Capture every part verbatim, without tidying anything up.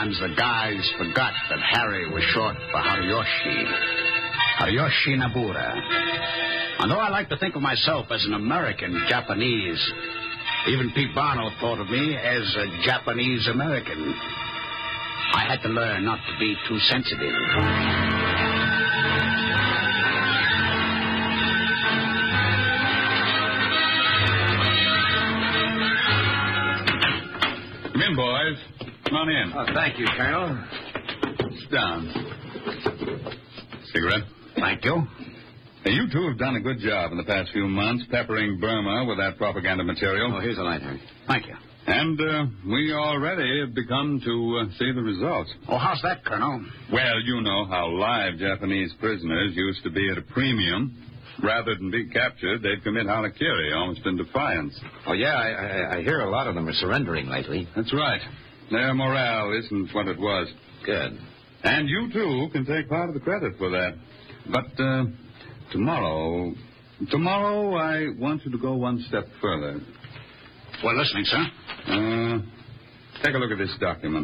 Sometimes the guys forgot that Harry was short for Hariyoshi. Hariyoshi Nabura. And though I like to think of myself as an American Japanese, even Pete Barno thought of me as a Japanese-American. I had to learn not to be too sensitive. Come in, boys. Come on in. Oh, thank you, Colonel. Sit down. Cigarette? Thank you. Now, you two have done a good job in the past few months peppering Burma with that propaganda material. Oh, here's a light, Harry. Thank you. And uh, we already have begun to uh, see the results. Oh, how's that, Colonel? Well, you know how live Japanese prisoners used to be at a premium. Rather than be captured, they'd commit harakiri, almost in defiance. Oh, yeah, I, I, I hear a lot of them are surrendering lately. That's right. Their morale isn't what it was. Good. And you, too, can take part of the credit for that. But uh, tomorrow, tomorrow I want you to go one step further. We're listening, sir. Uh, take a look at this document.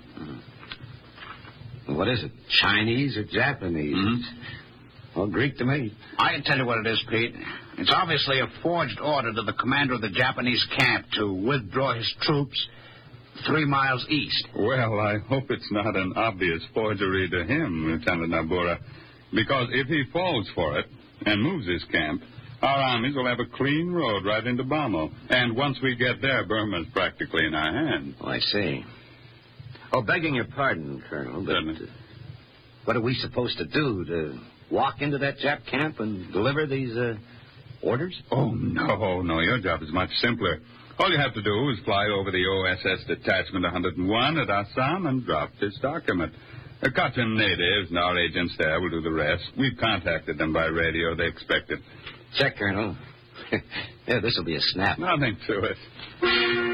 What is it, Chinese or Japanese? Mm-hmm. Well, Greek to me. I can tell you what it is, Pete. It's obviously a forged order to the commander of the Japanese camp to withdraw his troops three miles east. Well, I hope it's not an obvious forgery to him, Lieutenant Nabura, because if he falls for it and moves his camp, our armies will have a clean road right into Bamo. And once we get there, Burma's practically in our hands. Oh, I see. Oh, begging your pardon, Colonel, but uh, what are we supposed to do? To walk into that Jap camp and deliver these uh, orders? Oh, no, no. Your job is much simpler. All you have to do is fly over the O S S Detachment one hundred one at Assam and drop this document. The Kachin natives and our agents there will do the rest. We've contacted them by radio. They expect it. Check, Colonel. Yeah, this will be a snap. Nothing to it.